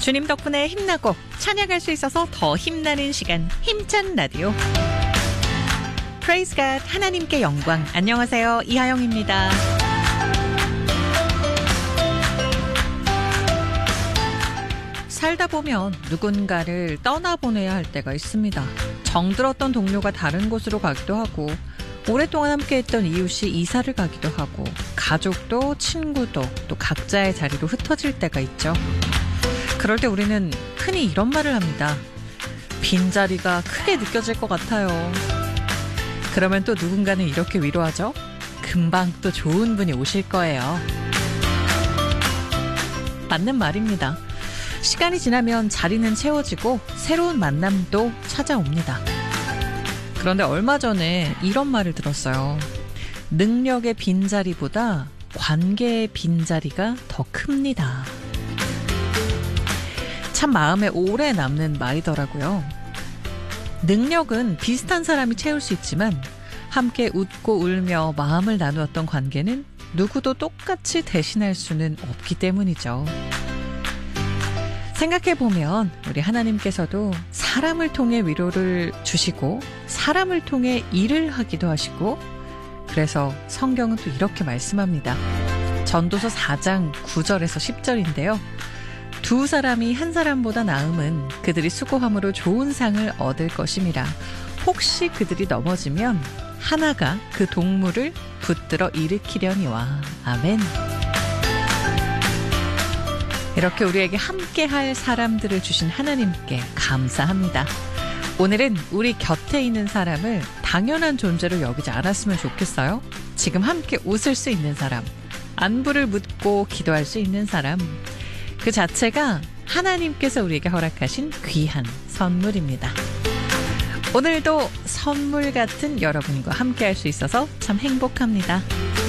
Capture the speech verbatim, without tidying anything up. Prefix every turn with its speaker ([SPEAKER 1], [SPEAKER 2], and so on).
[SPEAKER 1] 주님 덕분에 힘나고 찬양할 수 있어서 더 힘나는 시간, 힘찬 라디오. Praise God, 하나님께 영광. 안녕하세요, 이하영입니다. 살다 보면 누군가를 떠나보내야 할 때가 있습니다. 정들었던 동료가 다른 곳으로 가기도 하고, 오랫동안 함께했던 이웃이 이사를 가기도 하고, 가족도 친구도 또 각자의 자리로 흩어질 때가 있죠. 그럴 때 우리는 흔히 이런 말을 합니다. 빈자리가 크게 느껴질 것 같아요. 그러면 또 누군가는 이렇게 위로하죠. 금방 또 좋은 분이 오실 거예요. 맞는 말입니다. 시간이 지나면 자리는 채워지고 새로운 만남도 찾아옵니다. 그런데 얼마 전에 이런 말을 들었어요. 능력의 빈자리보다 관계의 빈자리가 더 큽니다. 참 마음에 오래 남는 말이더라고요. 능력은 비슷한 사람이 채울 수 있지만 함께 웃고 울며 마음을 나누었던 관계는 누구도 똑같이 대신할 수는 없기 때문이죠. 생각해보면 우리 하나님께서도 사람을 통해 위로를 주시고 사람을 통해 일을 하기도 하시고, 그래서 성경은 또 이렇게 말씀합니다. 전도서 사 장 구 절에서 십 절인데요. 두 사람이 한 사람보다 나음은 그들이 수고함으로 좋은 상을 얻을 것임이라. 혹시 그들이 넘어지면 하나가 그 동물을 붙들어 일으키려니와. 아멘. 이렇게 우리에게 함께할 사람들을 주신 하나님께 감사합니다. 오늘은 우리 곁에 있는 사람을 당연한 존재로 여기지 않았으면 좋겠어요. 지금 함께 웃을 수 있는 사람, 안부를 묻고 기도할 수 있는 사람, 그 자체가 하나님께서 우리에게 허락하신 귀한 선물입니다. 오늘도 선물 같은 여러분과 함께할 수 있어서 참 행복합니다.